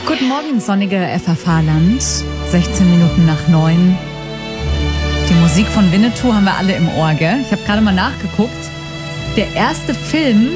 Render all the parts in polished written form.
Guten Morgen, sonnige FFH-Land. 16 Minuten nach 9. Die Musik von Winnetou haben wir alle im Ohr, gell? Ich habe gerade mal nachgeguckt. Der erste Film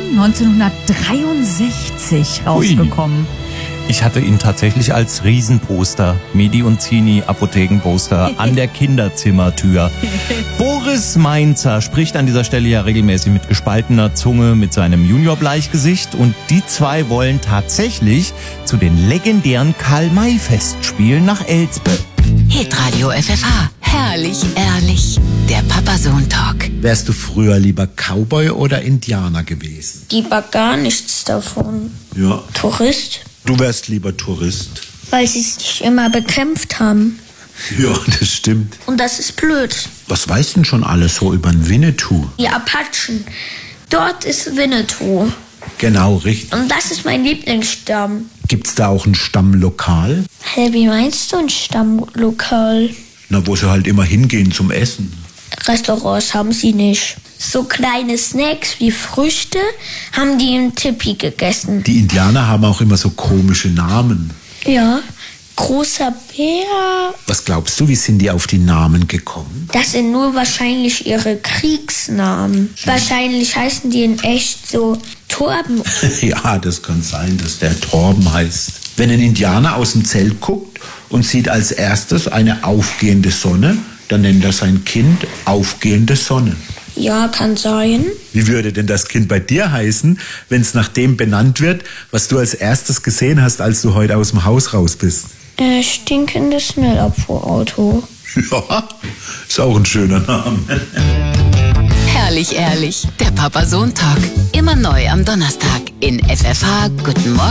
1963 rausgekommen. Ui. Ich hatte ihn tatsächlich als Riesenposter, Medi und Zini Apothekenposter an der Kinderzimmertür. Boris Mainzer spricht an dieser Stelle ja regelmäßig mit gespaltener Zunge mit seinem Juniorbleichgesicht und die zwei wollen tatsächlich zu den legendären Karl-May-Festspielen nach Elspe. Hitradio FFH. Herrlich, ehrlich. Der Papa-Sohn-Talk. Wärst du früher lieber Cowboy oder Indianer gewesen? Lieber gar nichts davon. Ja. Tourist, Du wärst lieber Tourist. weil sie sich immer bekämpft haben. Ja, das stimmt. Und das ist blöd. Was weißt denn schon alles so über den Winnetou? Die Apachen. Dort ist Winnetou. Genau, richtig. Und das ist mein Lieblingsstamm. Gibt's da auch ein Stammlokal? Hä, wie meinst du ein Stammlokal? Na, wo sie halt immer hingehen zum Essen. Restaurants haben sie nicht. So kleine Snacks wie Früchte haben die im Tipi gegessen. Die Indianer haben auch immer so komische Namen. Ja, großer Bär. Was glaubst du, wie sind die auf die Namen gekommen? Das sind nur wahrscheinlich ihre Kriegsnamen. Wahrscheinlich heißen die in echt so Torben. Ja, das kann sein, dass der Torben heißt. Wenn ein Indianer aus dem Zelt guckt und sieht als erstes eine aufgehende Sonne, dann nennt er sein Kind aufgehende Sonne. Ja, kann sein. Wie würde denn das Kind bei dir heißen, wenn es nach dem benannt wird, was du als erstes gesehen hast, als du heute aus dem Haus raus bist? Stinkendes Schnellabfuhrauto. Ja, ist auch ein schöner Name. Herrlich, ehrlich. Der Papa-Sohn-Talk. Immer neu am Donnerstag in FFH. Guten Morgen.